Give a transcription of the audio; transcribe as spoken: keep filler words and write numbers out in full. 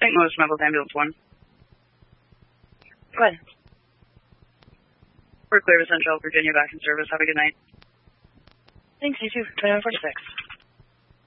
Saint Louis Medical Ambulance one. Go ahead. We're clear to Central Virginia, back in service. Have a good night. Thanks, you too. twenty-one forty-six.